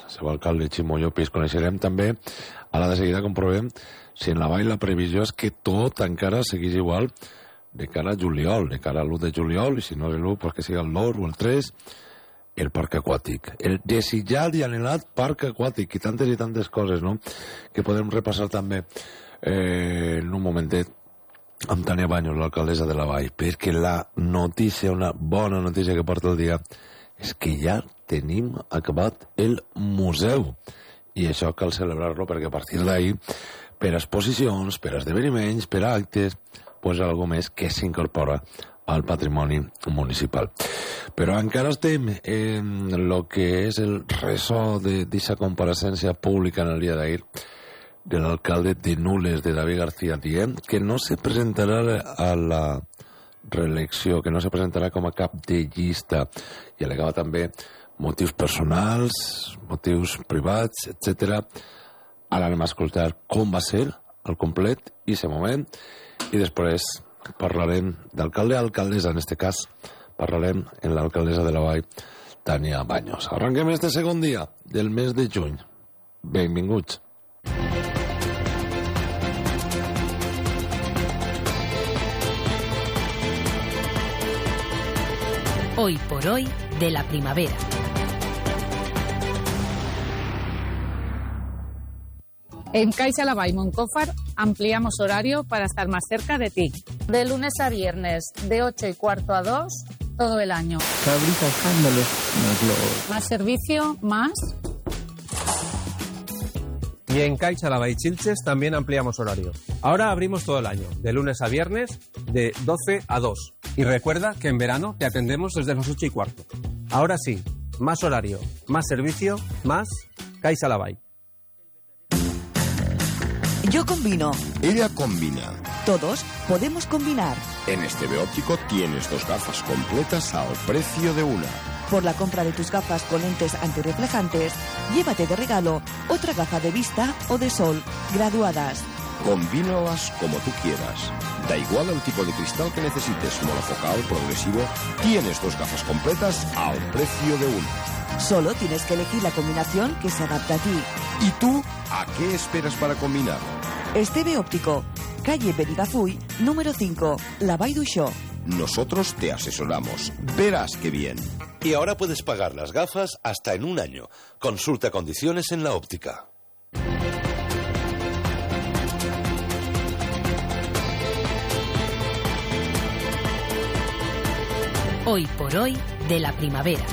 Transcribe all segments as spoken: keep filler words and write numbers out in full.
seu alcalde Ximo Llopis. Coneixerem també, ara de seguida comprovem, si en la vall la previsió és que tot encara seguís igual de cara a juliol, de cara a l'u de juliol, i si no és l'u, pues que sigui el dos o el tres, el parc aquàtic, el desitjat i anhelat parc aquàtic, i tantes i tantes coses, no?, que podem repassar també eh, en un momentet amb Tània Baños, l'alcaldessa de la Vall, perquè la notícia, una bona notícia que porta el dia, és que ja tenim acabat el museu, i això cal celebrar-lo perquè a partir d'ahir, per exposicions, per esdeveniments, per actes, pues algo més que s'incorpora al patrimoni municipal. Però encara estem en el que és el ressò d'aquesta compareixença pública en el dia d'ahir de l'alcalde de Nules, de David García, dient que no se presentarà a la reelecció, que no se presentarà com a cap de llista, i al·legava també motius personals, motius privats, etcètera. Ara anem a escoltar com va ser al complet i aquest moment, i després parlarem d'alcalde a alcaldessa, en este cas parlarem en l'alcaldessa de la Vall, Tània Baños. Arranquem este segon dia del mes de juny. Benvinguts. Hoy por hoy de la primavera. En Caixa Laval Moncófar ampliamos horario para estar más cerca de ti. De lunes a viernes, de ocho y cuarto a dos, todo el año. Fabrica escándalos. Más servicio, más... Y en Caixa Laval y Chilches también ampliamos horario. Ahora abrimos todo el año, de lunes a viernes, de doce a dos. Y recuerda que en verano te atendemos desde las ocho y cuarto. Ahora sí, más horario, más servicio, más Caixa Laval. Yo combino. Ella combina. Todos podemos combinar. En Esteve Óptico tienes dos gafas completas al precio de una. Por la compra de tus gafas con lentes antirreflejantes, llévate de regalo otra gafa de vista o de sol graduadas. Combínalas como tú quieras. Da igual el tipo de cristal que necesites, monofocal, progresivo, tienes dos gafas completas al precio de una. Solo tienes que elegir la combinación que se adapta a ti. ¿Y tú a qué esperas para combinar? Esteve Óptico, calle Benigafuy, número cinco, La Vall d'Uixó. Nosotros te asesoramos. Verás qué bien. Y ahora puedes pagar las gafas hasta en un año. Consulta condiciones en la óptica. Hoy por hoy de la primavera.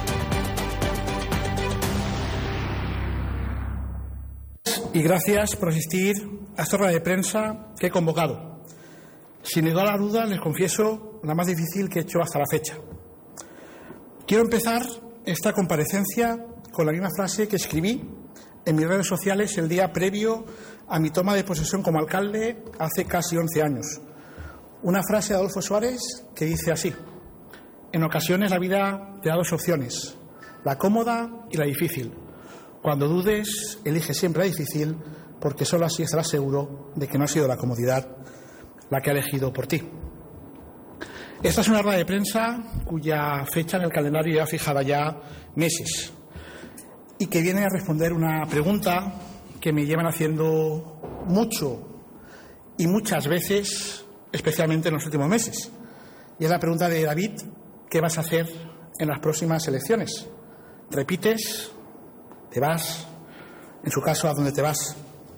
Y gracias por asistir a esta rueda de prensa que he convocado. Sin lugar a dudas, les confieso, la más difícil que he hecho hasta la fecha. Quiero empezar esta comparecencia con la misma frase que escribí en mis redes sociales el día previo a mi toma de posesión como alcalde hace casi once años. Una frase de Adolfo Suárez que dice así: en ocasiones la vida te da dos opciones, la cómoda y la difícil. Cuando dudes, elige siempre la difícil, porque solo así estarás seguro de que no ha sido la comodidad la que ha elegido por ti. Esta es una rueda de prensa cuya fecha en el calendario ya fijada ya meses y que viene a responder una pregunta que me llevan haciendo mucho y muchas veces, especialmente en los últimos meses. Y es la pregunta de David: ¿qué vas a hacer en las próximas elecciones? ¿Repites? ¿Te vas? En su caso, ¿a dónde te vas?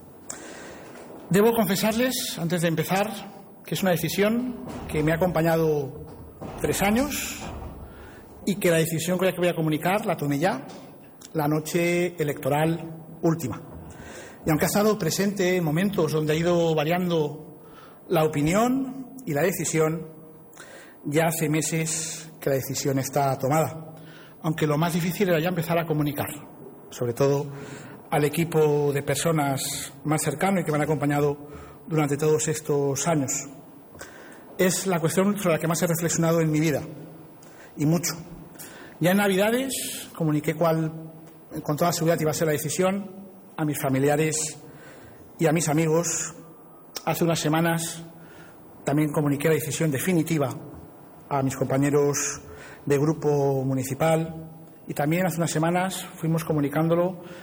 Debo confesarles, antes de empezar, que es una decisión que me ha acompañado tres años y que la decisión con la que voy a comunicar la tomé ya la noche electoral última. Y aunque ha estado presente en momentos donde ha ido variando la opinión y la decisión, ya hace meses que la decisión está tomada. Aunque lo más difícil era ya empezar a comunicar, sobre todo al equipo de personas más cercano y que me han acompañado durante todos estos años. Es la cuestión sobre la que más he reflexionado en mi vida, y mucho. Ya en Navidades comuniqué cuál, con toda seguridad, iba a ser la decisión a mis familiares y a mis amigos. Hace unas semanas también comuniqué la decisión definitiva a mis compañeros de grupo municipal, y también hace unas semanas fuimos comunicándolo